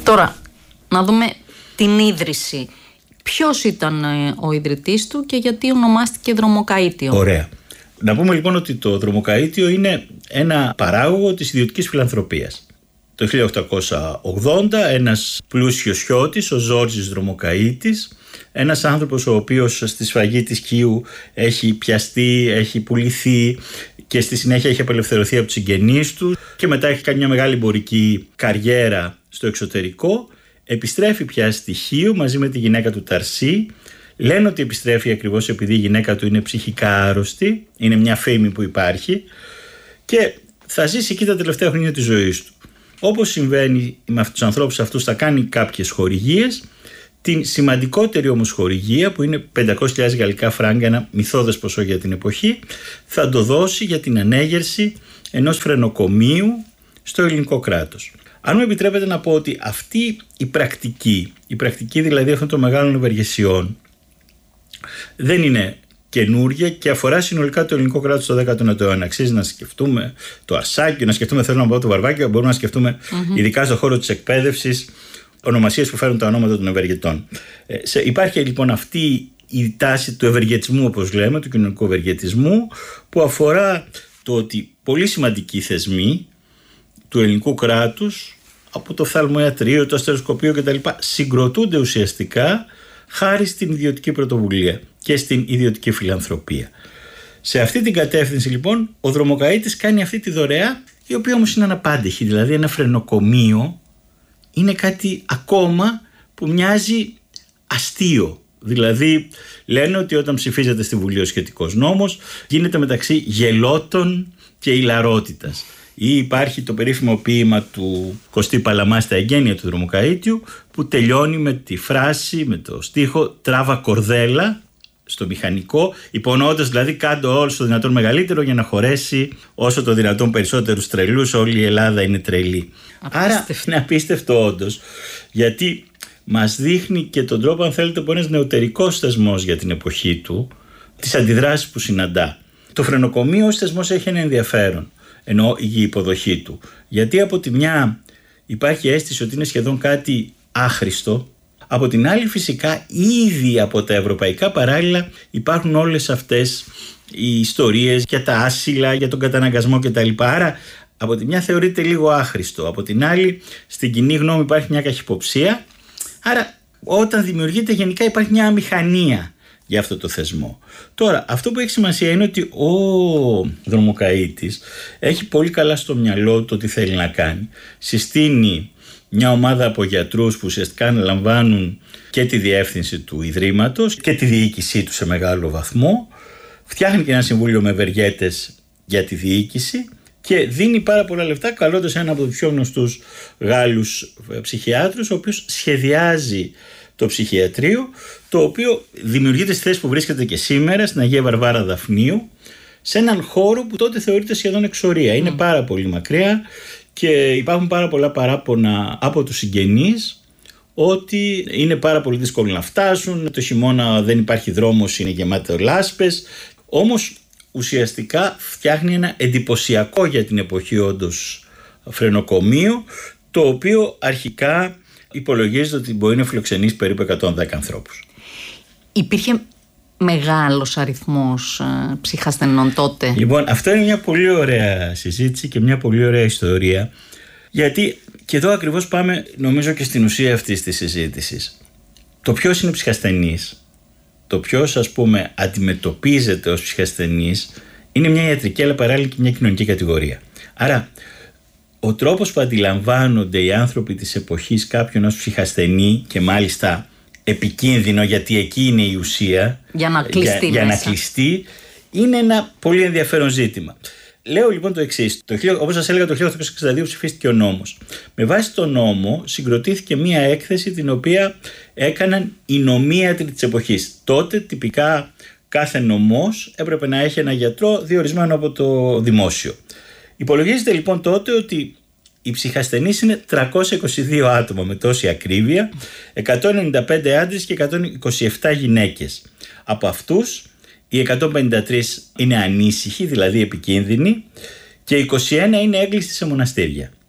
Τώρα, να δούμε την ίδρυση. Ποιος ήταν ο ιδρυτής του και γιατί ονομάστηκε Δρομοκαΐτιο? Ωραία. Να πούμε λοιπόν ότι το Δρομοκαΐτιο είναι ένα παράγωγο της ιδιωτικής φιλανθρωπίας. Το 1880 ένας πλούσιος χιώτης, ο Ζόρζης Δρομοκαΐτης, ένας άνθρωπος ο οποίος στη σφαγή της Κίου έχει πιαστεί, έχει πουληθεί και στη συνέχεια έχει απελευθερωθεί από τους συγγενείς του και μετά έχει κάνει μια μεγάλη εμπορική καριέρα στο εξωτερικό, επιστρέφει πια στη Χίο μαζί με τη γυναίκα του Ταρσί. Λένε ότι επιστρέφει ακριβώς επειδή η γυναίκα του είναι ψυχικά άρρωστη, είναι μια φήμη που υπάρχει, και θα ζήσει εκεί τα τελευταία χρόνια της ζωής του. Όπως συμβαίνει με τους ανθρώπους αυτούς, θα κάνει κάποιες χορηγίες. Την σημαντικότερη όμως χορηγία, που είναι 500.000 γαλλικά φράγκα, ένα μυθώδες ποσό για την εποχή, θα το δώσει για την ανέγερση ενός φρενοκομείου στο ελληνικό κράτος. Αν μου επιτρέπετε να πω ότι αυτή η πρακτική δηλαδή αυτών των μεγάλων ευεργεσιών δεν είναι καινούργια και αφορά συνολικά το ελληνικό κράτος στο 19ο αιώνα. Αξίζει να σκεφτούμε το Ασάκιο, να σκεφτούμε, θέλω να πω, το Βαρβάκιο, μπορούμε να σκεφτούμε ειδικά στον χώρο της εκπαίδευσης, ονομασίες που φέρουν τα ονόματα των ευεργετών. Υπάρχει λοιπόν αυτή η τάση του ευεργετισμού, όπως λέμε, του κοινωνικού ευεργετισμού, που αφορά το ότι πολύ σημαντικοί θεσμοί του ελληνικού κράτους, από το οφθαλμοϊατρείο, το αστεροσκοπείο κτλ., συγκροτούνται ουσιαστικά χάρη στην ιδιωτική πρωτοβουλία και στην ιδιωτική φιλανθρωπία. Σε αυτή την κατεύθυνση λοιπόν ο Δρομοκαΐτης κάνει αυτή τη δωρεά, η οποία όμως είναι αναπάντεχη. Δηλαδή ένα φρενοκομείο είναι κάτι ακόμα που μοιάζει αστείο. Δηλαδή λένε ότι όταν ψηφίζεται στη Βουλή ο σχετικός νόμος γίνεται μεταξύ γελότων και ηλαρότητας. Ή υπάρχει το περίφημο ποίημα του Κωστή Παλαμά στα εγγένεια του Δρομοκαΐτιου, που τελειώνει με τη φράση, με το στίχο «Τράβα κορδέλα» στο μηχανικό, υπονοώντας δηλαδή κάτω όλο το δυνατόν μεγαλύτερο για να χωρέσει όσο το δυνατόν περισσότερους τρελούς, όλη η Ελλάδα είναι τρελή. Άρα είναι απίστευτο όντως, γιατί μας δείχνει και τον τρόπο, αν θέλετε, που ένας νεωτερικός θεσμός για την εποχή του, τις αντιδράσεις που συναντά. Το φρενοκομείο ως θεσμός έχει ένα ενδιαφέρον, ενώ η υποδοχή του. Γιατί από τη μια υπάρχει αίσθηση ότι είναι σχεδόν κάτι άχρηστο, από την άλλη φυσικά ήδη από τα ευρωπαϊκά παράλληλα υπάρχουν όλες αυτές οι ιστορίες για τα άσυλα, για τον καταναγκασμό κτλ. Άρα από τη μια θεωρείται λίγο άχρηστο, από την άλλη στην κοινή γνώμη υπάρχει μια καχυποψία. Άρα όταν δημιουργείται γενικά υπάρχει μια αμηχανία για αυτό το θεσμό. Τώρα, αυτό που έχει σημασία είναι ότι ο Δρομοκαΐτης έχει πολύ καλά στο μυαλό του τι θέλει να κάνει. Συστήνει μια ομάδα από γιατρούς που ουσιαστικά αναλαμβάνουν και τη διεύθυνση του Ιδρύματος και τη διοίκησή του σε μεγάλο βαθμό. Φτιάχνει και ένα συμβούλιο με ευεργέτες για τη διοίκηση και δίνει πάρα πολλά λεφτά, καλώντας ένα από τους πιο γνωστούς Γάλλους ψυχιάτρους, ο οποίος σχεδιάζει το ψυχιατρίο, το οποίο δημιουργείται στη θέση που βρίσκεται και σήμερα στην Αγία Βαρβάρα Δαφνίου, σε έναν χώρο που τότε θεωρείται σχεδόν εξορία. Είναι πάρα πολύ μακριά και υπάρχουν πάρα πολλά παράπονα από τους συγγενείς ότι είναι πάρα πολύ δύσκολο να φτάσουν, το χειμώνα δεν υπάρχει δρόμος, είναι γεμάτο λάσπες. Όμως ουσιαστικά φτιάχνει ένα εντυπωσιακό για την εποχή όντως φρενοκομείο, το οποίο αρχικά υπολογίζεται ότι μπορεί να φιλοξενήσει περίπου 110 ανθρώπους. Υπήρχε μεγάλος αριθμός ψυχασθενών τότε? Λοιπόν, αυτό είναι μια πολύ ωραία συζήτηση και μια πολύ ωραία ιστορία, γιατί και εδώ ακριβώς πάμε νομίζω και στην ουσία αυτής της συζήτησης. Το ποιος είναι ψυχασθενής, το ποιος ας πούμε αντιμετωπίζεται ως ψυχασθενής, είναι μια ιατρική αλλά παράλληλα και μια κοινωνική κατηγορία. Άρα ο τρόπος που αντιλαμβάνονται οι άνθρωποι της εποχής κάποιον ως ψυχασθενή και μάλιστα επικίνδυνο, γιατί εκεί είναι η ουσία για να κλειστεί, είναι ένα πολύ ενδιαφέρον ζήτημα. Λέω λοιπόν το εξής. Όπως σας έλεγα, το 1862 ψηφίστηκε ο νόμος. Με βάση τον νόμο συγκροτήθηκε μία έκθεση την οποία έκαναν οι νομίατροι της εποχής. Τότε τυπικά κάθε νομός έπρεπε να έχει ένα γιατρό διορισμένο από το δημόσιο. Υπολογίζεται λοιπόν τότε ότι οι ψυχασθενείς είναι 322 άτομα με τόση ακρίβεια, 195 άντρες και 127 γυναίκες. Από αυτούς οι 153 είναι ανήσυχοι, δηλαδή επικίνδυνοι, και 21 είναι έγκλειστοι σε μοναστήρια.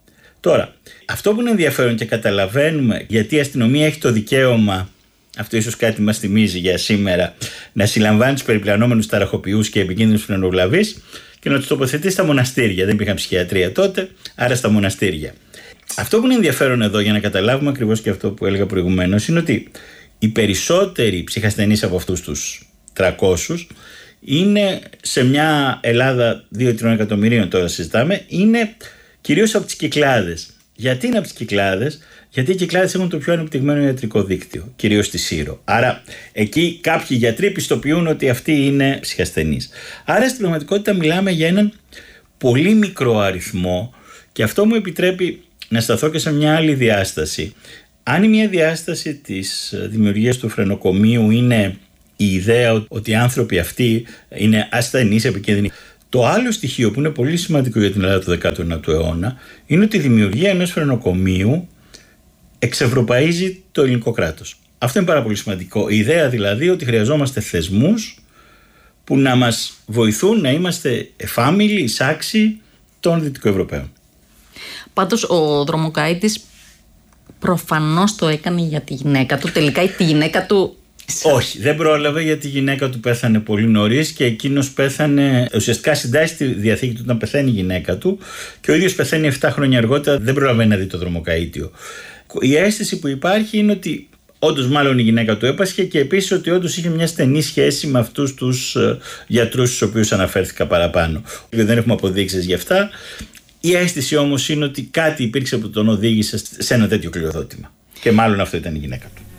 Τώρα, αυτό που είναι ενδιαφέρον και καταλαβαίνουμε γιατί η αστυνομία έχει το δικαίωμα, αυτό ίσως κάτι μας θυμίζει για σήμερα, να συλλαμβάνει τους περιπλανόμενους ταραχοποιούς και επικίνδυνους φρενοβλαβείς και να τους τοποθετεί στα μοναστήρια. Δεν υπήρχαν ψυχιατρία τότε, άρα στα μοναστήρια. Αυτό που είναι ενδιαφέρον εδώ, για να καταλάβουμε ακριβώς και αυτό που έλεγα προηγουμένως, είναι ότι οι περισσότεροι ψυχασθενείς από αυτούς τους 300 είναι σε μια Ελλάδα 2-3 εκατομμυρίων, τώρα συζητάμε, είναι κυρίως από τις Κυκλάδες. Γιατί είναι από τις Κυκλάδες? Γιατί οι Κυκλάδες έχουν το πιο ανεπτυγμένο ιατρικό δίκτυο, κυρίως στη Σύρο. Άρα εκεί κάποιοι γιατροί πιστοποιούν ότι αυτοί είναι ψυχασθενείς. Άρα στην πραγματικότητα μιλάμε για έναν πολύ μικρό αριθμό, και αυτό μου επιτρέπει να σταθώ και σε μια άλλη διάσταση. Αν η μια διάσταση της δημιουργίας του φρενοκομείου είναι η ιδέα ότι οι άνθρωποι αυτοί είναι ασθενείς, επικίνδυνοι, το άλλο στοιχείο που είναι πολύ σημαντικό για την Ελλάδα του 19ου αιώνα είναι ότι η δημιουργία ενός φρενοκομείου εξευρωπαίζει το ελληνικό κράτος. Αυτό είναι πάρα πολύ σημαντικό. Η ιδέα δηλαδή ότι χρειαζόμαστε θεσμούς που να μας βοηθούν να είμαστε εφάμιλοι, εισάξιοι των Δυτικοευρωπαίων. Πάντως ο Δρομοκαΐτης προφανώς το έκανε για τη γυναίκα του. Τελικά τη γυναίκα του... Όχι, δεν πρόλαβε, γιατί η γυναίκα του πέθανε πολύ νωρίς και εκείνος πέθανε, ουσιαστικά συντάσσει τη διαθήκη του όταν πεθαίνει η γυναίκα του, και ο ίδιος πεθαίνει 7 χρόνια αργότερα, δεν προλαβαίνει να δει το Δρομοκαΐτιο. Η αίσθηση που υπάρχει είναι ότι όντως μάλλον η γυναίκα του έπασχε, και επίσης ότι όντως είχε μια στενή σχέση με αυτούς τους γιατρούς στους οποίους αναφέρθηκα παραπάνω. Δεν έχουμε αποδείξεις γι' αυτά. Η αίσθηση όμως είναι ότι κάτι υπήρξε που τον οδήγησε σε ένα τέτοιο κληροδότημα. Και μάλλον αυτό ήταν η γυναίκα του.